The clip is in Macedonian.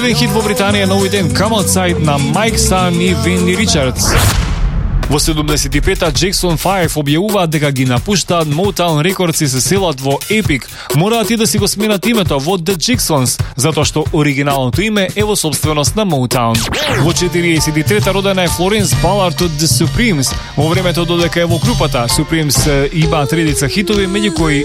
Ексклузивен хит во Британија на овој ден, Come Outside на Майк Стан и Венди Ричардс. Во 75-та Jackson 5 објавуваат дека ги напуштаат Motown Records и се селат во Epic. Мораат и да си го сменат името во The Jacksons, затоа што оригиналното име е во собственост на Motown. Во 43-та родена е Флоренс Балард од The Supremes. Во времето додека е во групата, Supremes имаат редица хитови, меѓу кои